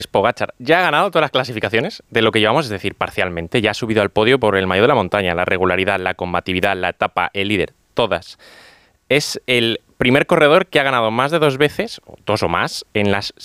Pogačar ya ha ganado todas las clasificaciones de lo que llevamos, es decir, parcialmente. Ya ha subido al podio por el maillot de la montaña, la regularidad, la combatividad, la etapa, el líder, todas. Es el primer corredor que ha ganado más de 2 veces, o 2 o más, en las